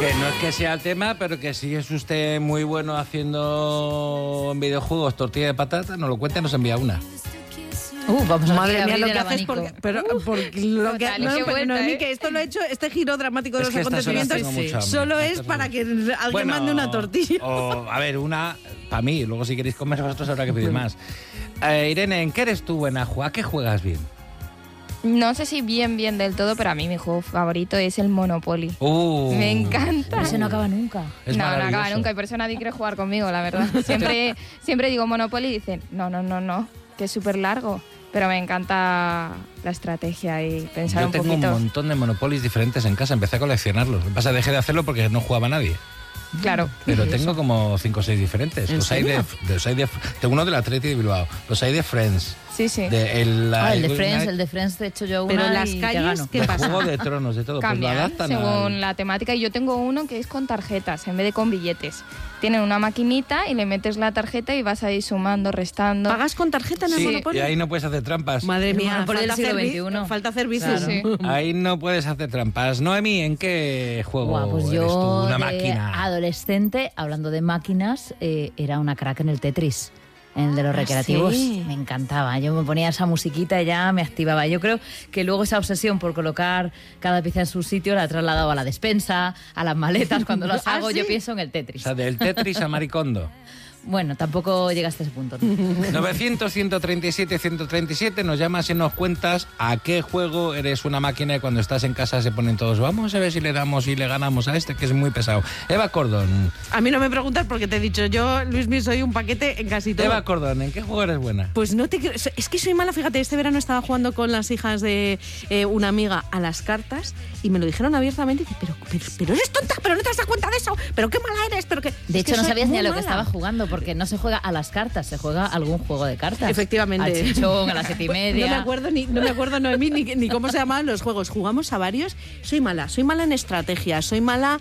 Que no es que sea el tema, pero que si es usted muy bueno haciendo en videojuegos tortilla de patata, nos lo cuenta y nos envía una. Vamos a Madre mía, abrir lo el que haces abanico. Noemí, que esto lo he hecho, este giro dramático de Es los que a estas horas acontecimientos tengo mucha hambre. solo es para que alguien mande una tortilla. A ver, una para mí, luego si queréis comer vosotros habrá que pedir más. Irene, ¿en qué eres tú buena? ¿A qué juegas bien? No sé si bien del todo, pero a mí mi juego favorito es el Monopoly. Me encanta. Eso no acaba nunca. No acaba nunca y por eso nadie quiere jugar conmigo, la verdad. Siempre digo Monopoly y dicen, no, que es súper largo. Pero me encanta la estrategia y pensar un poquito. Yo tengo un montón de Monopolies diferentes en casa, empecé a coleccionarlos. Lo que pasa es que dejé de hacerlo porque no jugaba nadie. Claro. Pero tengo como 5 o 6 diferentes. Tengo uno del Atleti de Bilbao. Los hay de Friends. Sí. El de Friends te he hecho yo una. Pero en las y calles, ¿qué de pasa? Juego de Tronos, de todo. Cambian pues lo adaptan según la temática. Y yo tengo uno que es con tarjetas en vez de con billetes. Tienen una maquinita y le metes la tarjeta y vas ahí sumando, restando. ¿Pagas con tarjeta en el Sí, Monopoly? y ahí no puedes hacer trampas. Madre mía, Monopoly del siglo XXI. falta hacer vicio. Claro. Sí. Ahí no puedes hacer trampas. Noemi, ¿en qué juego Pues eres yo tú? Una de máquina. adolescente, hablando de máquinas, era una crack en el Tetris. En el de los recreativos. ¿sí? Me encantaba. Yo me ponía esa musiquita y ya me activaba. Yo creo que luego esa obsesión por colocar cada pieza en su sitio la he trasladado a la despensa, a las maletas. Cuando las hago, ¿sí? yo pienso en el O Tetris. sea, del Tetris a Maricondo. Bueno, tampoco llegaste a ese punto, ¿no? 900-137-137, nos llamas y nos cuentas a qué juego eres una máquina y cuando estás en casa se ponen todos, vamos a ver si le damos y le ganamos a este que es muy pesado. Eva Cordón. A mí no me preguntas porque te he dicho, yo, Luismi, soy un paquete en casi todo. Eva Cordón, ¿en qué juego eres buena? Pues no te quiero... Es que soy mala, fíjate, este verano estaba jugando con las hijas de una amiga a las cartas y me lo dijeron abiertamente y dice, pero eres tonta, pero no te has dado cuenta de eso, pero qué mala eres, pero que... De es que hecho, no soy sabías ni a muy lo que mala. estaba jugando, porque no se juega a las cartas, se juega a algún juego de cartas. Efectivamente. Al chichón, a las 7:30. No me acuerdo, Noemí, ni cómo se llamaban los juegos. Jugamos a varios. Soy mala en estrategia, soy mala...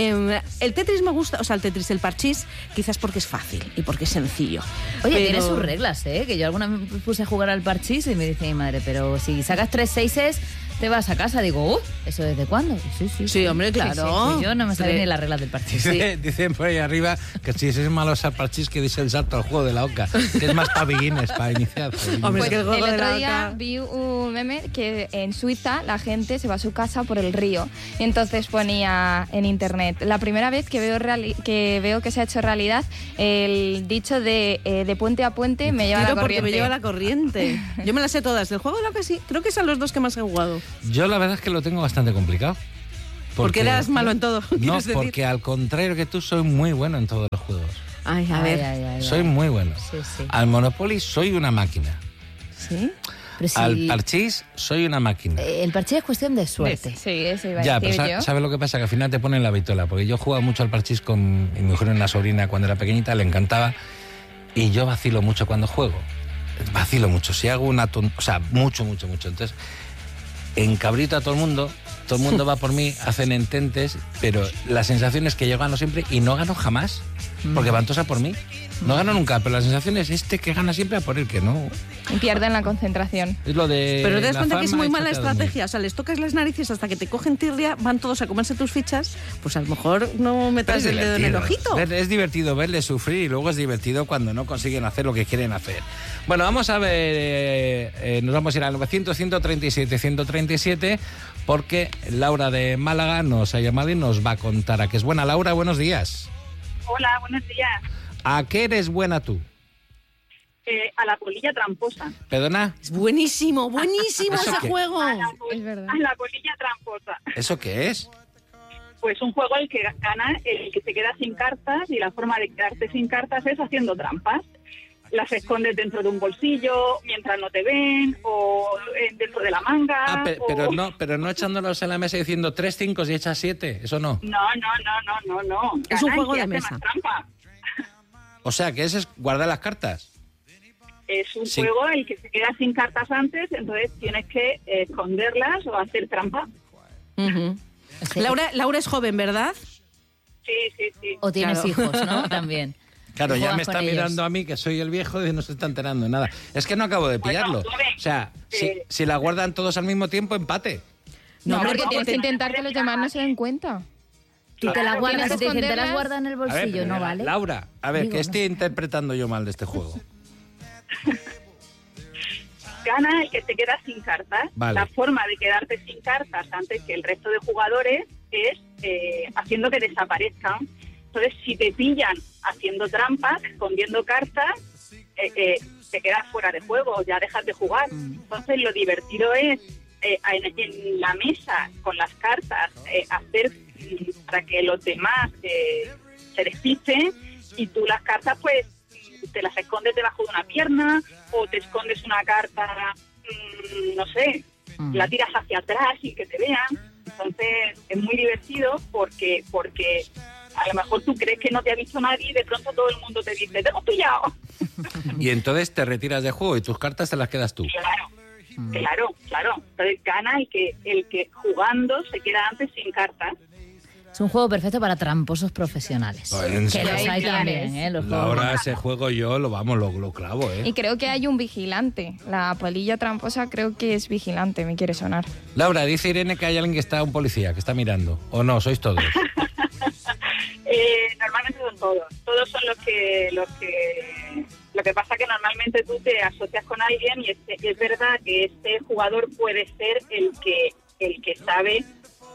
el Tetris me gusta, o sea, el parchís, quizás porque es fácil y porque es sencillo. Oye, Pero- tiene sus reglas, ¿eh? Que yo alguna vez me puse a jugar al parchís y me dice mi madre, pero si sacas 3 seises, te vas a casa. Digo, ¿eso desde cuándo? Sí, hombre, claro. Pues yo no me sabía ni las reglas del parchís. Dicen por ahí arriba que si es malo al parchís que dice el salto al juego de la oca, que es más para beginners, para iniciarse. Hombre, Pues es que el juego de la otro día oca- vi un meme que en Suiza la gente se va a su casa por el río y entonces ponía en internet la primera vez que veo que se ha hecho realidad el dicho de puente a puente me lleva la Porque corriente. me lleva la corriente. Yo me las sé todas. El juego de la oca sí. Creo que son los dos que más he jugado. Yo la verdad es que lo tengo bastante complicado. Porque eras malo en todo. No, ¿quieres decir? porque al contrario que tú, soy muy bueno en todos los juegos. Ay, a ver. Soy muy bueno. Sí. Al Monopoly soy una máquina. ¿Sí? Pero si Al parchís soy una máquina. el parchís es cuestión de suerte. Sí, eso iba a Ya, decir pero yo. ¿sabes lo que pasa? Que al final te ponen la vitola. Porque yo jugaba mucho al parchís con mi mujer, una sobrina, cuando era pequeñita, le encantaba. Y yo vacilo mucho cuando juego. Vacilo mucho. Si hago una o sea, mucho. Entonces, encabrito a todo el mundo va por mí, hacen ententes, pero la sensación es que yo gano siempre y no gano jamás. Porque van todos a por mí. No gano nunca, pero la sensación es que gana siempre a por el que no. Y pierden la concentración. Es lo de. Pero te das la cuenta que es farma muy y mala chateado estrategia. O sea, les tocas las narices hasta que te cogen tirria, van todos a comerse tus fichas. Pues a lo mejor no metas Pero el dedo en el ojito. Es divertido verles sufrir y luego es divertido cuando no consiguen hacer lo que quieren hacer. Bueno, vamos a ver, nos vamos a ir al 900-137-137 porque Laura de Málaga nos ha llamado y nos va a contar a qué es buena. Laura, buenos días. Hola, buenos días. ¿A qué eres buena tú? A la polilla tramposa. ¿Perdona? Es buenísimo ¿Eso ese qué? juego. Es verdad. A la polilla tramposa. ¿Eso qué es? Pues un juego el que gana el que se queda sin cartas y la forma de quedarte sin cartas es haciendo trampas. Las escondes dentro de un bolsillo mientras no te ven o dentro de la manga. Pero no echándolos en la mesa y diciendo 3 5 y echas 7. Eso no. No. Es un Gana el juego que de hace mesa. más trampa. O sea, que ese es guardar las cartas. Es un Sí. juego el que se queda sin cartas antes, entonces tienes que esconderlas o hacer trampa. Ujú. Laura es joven, ¿verdad? Sí. O tienes Claro. hijos, ¿no? También. Claro, Y ya juegas me está con ellos. mirando a mí, que soy el viejo, y no se está enterando de nada. Es que no acabo de pillarlo. Bueno, joven, O sea, si la guardan todos al mismo tiempo, empate. No, hombre, porque tienes que te- intentar que los demás no se den cuenta. Tú te las guardas, Tienes te que dicen, te las esconderlas. guardas en el A ver, bolsillo, pero ¿no mira, vale? Laura, a ver, Digo, ¿qué no estoy sé. interpretando yo mal de este juego? Gana el que se queda sin cartas. Vale. La forma de quedarte sin cartas antes que el resto de jugadores es haciendo que desaparezcan. Entonces, si te pillan haciendo trampas, escondiendo cartas, te quedas fuera de juego, ya dejas de jugar. Entonces, lo divertido es en la mesa, con las cartas, hacer para que los demás se despisten, y tú las cartas, pues, te las escondes debajo de una pierna, o te escondes una carta, no sé, la tiras hacia atrás y que te vean. Entonces es muy divertido porque a lo mejor tú crees que no te ha visto nadie y de pronto todo el mundo te dice, ¡te hemos pillado! Y entonces te retiras del juego y tus cartas te las quedas tú. Claro. Entonces gana el que jugando se queda antes sin cartas. Es un juego perfecto para tramposos profesionales. ¿En Que serio? los hay Planes. también, los juegos. Ahora ese juego yo lo clavo, Y creo que hay un vigilante. La polilla tramposa creo que es vigilante, me quiere sonar. Laura, dice Irene que hay alguien que está, un policía, que está mirando. ¿O no? ¿Sois todos? Normalmente son todos. Todos son los que... Lo que pasa que normalmente tú te asocias con alguien y es verdad que este jugador puede ser el que sabe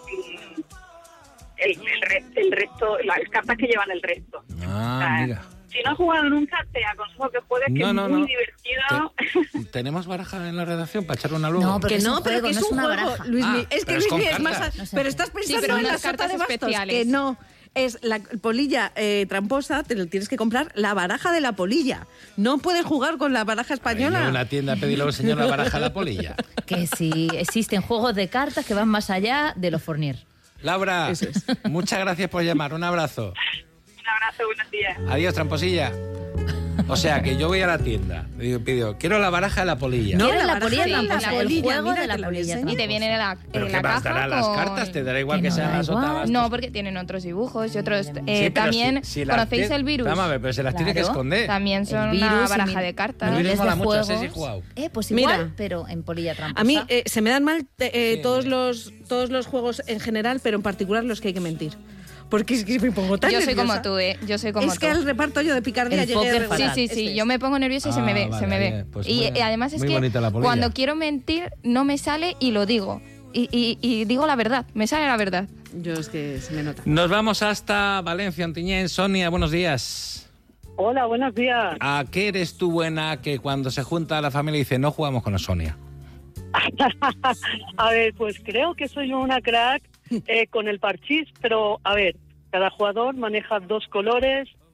el resto, las cartas que llevan el resto. Mira. Si no has jugado nunca, te aconsejo que juegues, que es muy divertido. ¿Tenemos baraja en la redacción para echarle una luego? No, porque Que es un no, pero juego, que es no es un una juego, baraja. Luismi. Es que pero es con Luismi es más... cartas. No sé. Pero estás pensando pero en la unas sota cartas de bastos, especiales. que no. Es la polilla tramposa, te lo tienes que comprar la baraja de la polilla. No puedes jugar con la baraja española. En una tienda a pedirle al señor la baraja de la polilla. Que sí, existen juegos de cartas que van más allá de los Fournier. Laura, Eso es. muchas gracias por llamar. Un abrazo. Un abrazo, buenos días. Adiós, tramposilla. O sea, que yo voy a la tienda, pido, quiero la baraja de la polilla. No, ¿Quieres la la baraja polilla de la tramposa? El polilla, juego mira de la que la polilla enseño. Y te viene ¿Pero en qué la más caja dará las con- cartas? ¿Te dará igual Que que no sean da las igual. otras? No, porque tienen otros dibujos y otros... Sí, pero también, si las ¿conocéis tiene- el virus? Vamos a ver, pero se las tiene que Claro. esconder. También son El virus una y baraja mira- de cartas. El virus Miles de mola mucho, juegos. ese sí he jugado. Pues Mira. igual, pero en polilla tramposa. A mí se me dan mal todos los juegos en general, pero en particular los que hay que mentir. Porque es que me pongo tan Yo soy nerviosa. como tú, Yo soy como Es tú. que al reparto yo de picardía El llegué póker regular. fatal. Sí, Este es. yo me pongo nerviosa y se me ve, vale, se me ve. bien, pues y muy- además es muy que bonita la polilla. cuando quiero mentir no me sale y lo digo. Y digo la verdad, me sale la verdad. Yo es que se me nota. Nos vamos hasta Valencia, Ontinyent. Sonia, buenos días. Hola, buenos días. ¿A qué eres tú buena que cuando se junta la familia dice no jugamos con la Sonia? A ver, pues creo que soy una crack con el parchís, pero a ver, cada jugador maneja 2 colores